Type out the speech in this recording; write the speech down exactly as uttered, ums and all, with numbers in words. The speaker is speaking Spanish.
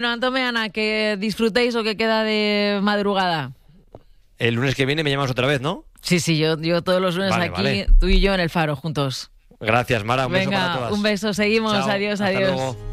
Bueno, Antome, Ana, que disfrutéis lo que queda de madrugada. El lunes que viene me llamas otra vez, ¿no? Sí, sí, yo, yo todos los lunes Vale, aquí, vale. tú y yo en el Faro juntos. Gracias, Mara. Un Venga, beso para todas. un beso, seguimos. Chao, Adiós, hasta adiós. luego.